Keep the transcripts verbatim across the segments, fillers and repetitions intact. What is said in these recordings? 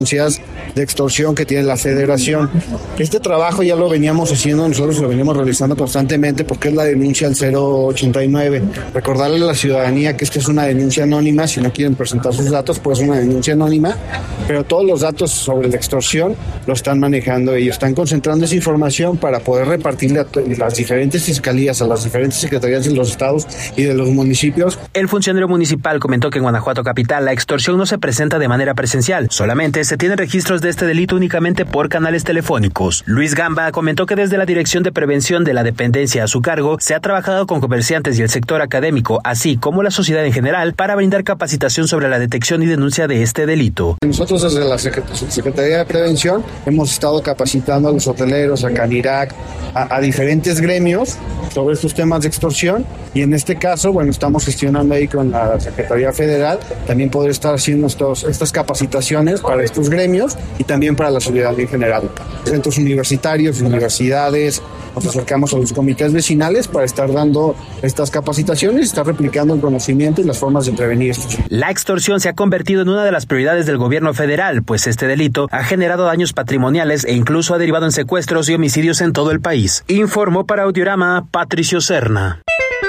de extorsión que tiene la Federación. Este trabajo ya lo veníamos haciendo, nosotros lo veníamos realizando constantemente porque es la denuncia al cero ochenta y nueve. Recordarle a la ciudadanía que esta es una denuncia anónima, si no quieren presentar sus datos, pues es una denuncia anónima, pero todos los datos sobre la extorsión lo están manejando ellos, están concentrando esa información para poder repartirle a las diferentes fiscalías, a las diferentes secretarías de los estados y de los municipios. El funcionario municipal comentó que en Guanajuato capital la extorsión no se presenta de manera presencial, solamente se tienen registros de este delito únicamente por canales telefónicos. Luis Gamba comentó que desde la Dirección de Prevención de la dependencia a su cargo se ha trabajado con comerciantes y el sector académico, así como la sociedad en general, para brindar capacitación sobre la detección y denuncia de este delito. Nosotros desde la Secretaría de Prevención hemos estado capacitando a los hoteleros, a Canirac, a, a diferentes gremios sobre estos temas de extorsión, y en este caso, bueno, estamos gestionando ahí con la Secretaría Federal también poder estar haciendo estos, estas capacitaciones para estos gremios y también para la sociedad en general. Centros universitarios, universidades, nos acercamos a los comités vecinales para estar dando estas capacitaciones y estar replicando el conocimiento y las formas de prevenir esto. La extorsión se ha convertido en una de las prioridades del gobierno federal, pues este delito ha generado daños patrimoniales e incluso ha derivado en secuestros y homicidios en todo el país. Informó para Audiorama Patricio Serna.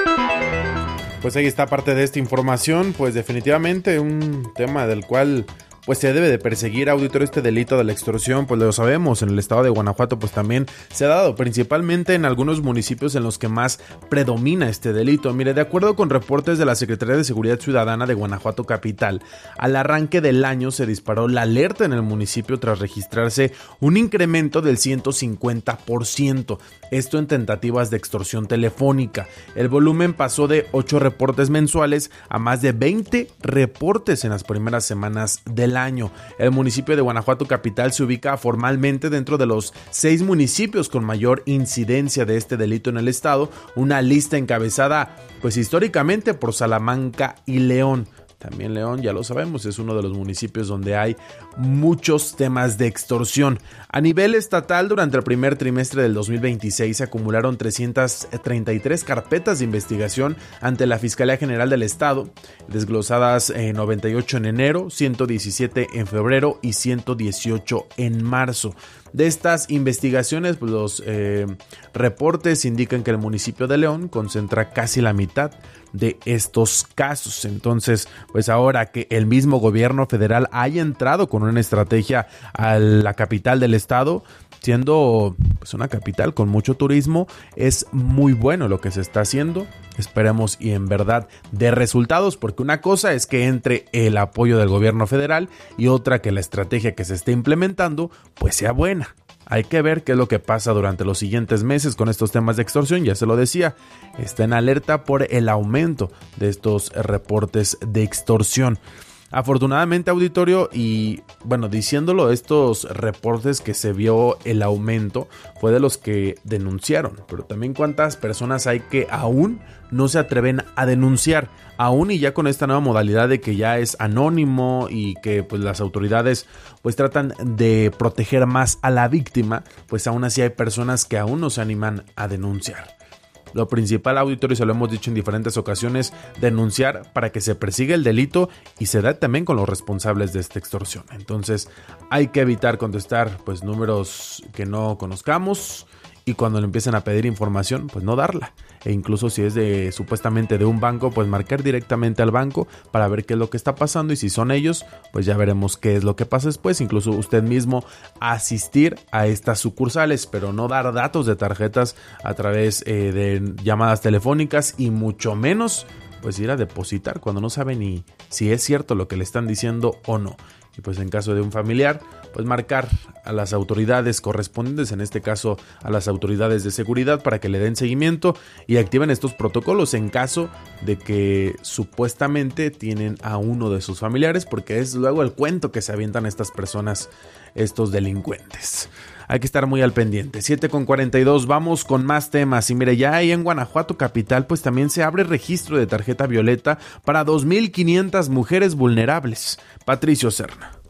Pues ahí está parte de esta información, pues definitivamente un tema del cual pues se debe de perseguir, auditorio, este delito de la extorsión, pues lo sabemos, en el estado de Guanajuato pues también se ha dado, principalmente en algunos municipios en los que más predomina este delito. Mire, de acuerdo con reportes de la Secretaría de Seguridad Ciudadana de Guanajuato capital, al arranque del año se disparó la alerta en el municipio tras registrarse un incremento del ciento cincuenta por ciento, esto en tentativas de extorsión telefónica. El volumen pasó de ocho reportes mensuales a más de veinte reportes en las primeras semanas del año. El municipio de Guanajuato capital se ubica formalmente dentro de los seis municipios con mayor incidencia de este delito en el estado, una lista encabezada pues históricamente por Salamanca y León. También León, ya lo sabemos, es uno de los municipios donde hay muchos temas de extorsión. A nivel estatal, durante el primer trimestre del dos mil veintiséis se acumularon trescientas treinta y tres carpetas de investigación ante la Fiscalía General del Estado, desglosadas eh, noventa y ocho en enero, ciento diecisiete en febrero y ciento dieciocho en marzo. De estas investigaciones, pues los eh, reportes indican que el municipio de León concentra casi la mitad de estos casos. Entonces, pues ahora que el mismo gobierno federal haya entrado con una estrategia a la capital del estado, siendo pues una capital con mucho turismo, es muy bueno lo que se está haciendo. Esperemos y en verdad dé resultados, porque una cosa es que entre el apoyo del gobierno federal y otra que la estrategia que se esté implementando pues sea buena. Hay que ver qué es lo que pasa durante los siguientes meses con estos temas de extorsión. Ya se lo decía, está en alerta por el aumento de estos reportes de extorsión. Afortunadamente, auditorio, y bueno, diciéndolo, estos reportes que se vio el aumento fue de los que denunciaron, pero también cuántas personas hay que aún no se atreven a denunciar, aún y ya con esta nueva modalidad de que ya es anónimo y que pues las autoridades pues tratan de proteger más a la víctima, pues aún así hay personas que aún no se animan a denunciar. Lo principal, auditorio, y se lo hemos dicho en diferentes ocasiones, denunciar para que se persiga el delito y se da también con los responsables de esta extorsión. Entonces hay que evitar contestar pues números que no conozcamos, y cuando le empiecen a pedir información, pues no darla. E incluso si es de supuestamente de un banco, pues marcar directamente al banco para ver qué es lo que está pasando, y si son ellos, pues ya veremos qué es lo que pasa después. Incluso usted mismo asistir a estas sucursales, pero no dar datos de tarjetas a través eh, de llamadas telefónicas, y mucho menos pues ir a depositar cuando no sabe ni si es cierto lo que le están diciendo o no. Y pues en caso de un familiar, pues marcar a las autoridades correspondientes, en este caso a las autoridades de seguridad, para que le den seguimiento y activen estos protocolos en caso de que supuestamente tienen a uno de sus familiares, porque es luego el cuento que se avientan estas personas, estos delincuentes. Hay que estar muy al pendiente. siete con cuarenta y dos, vamos con más temas. Y mire, ya ahí en Guanajuato capital pues también se abre registro de tarjeta violeta para dos mil quinientas mujeres vulnerables. Patricio Serna.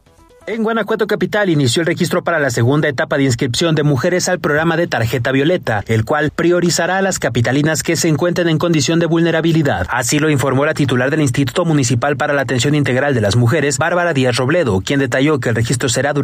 En Guanajuato Capital inició el registro para la segunda etapa de inscripción de mujeres al programa de Tarjeta Violeta, el cual priorizará a las capitalinas que se encuentren en condición de vulnerabilidad. Así lo informó la titular del Instituto Municipal para la Atención Integral de las Mujeres, Bárbara Díaz Robledo, quien detalló que el registro será durante